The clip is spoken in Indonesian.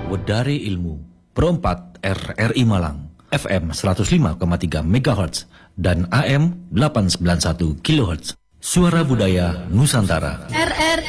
Wedari Ilmu, Pro 4 RRI Malang, FM 105,3 MHz dan AM 891 kHz. Suara Budaya Nusantara. RRI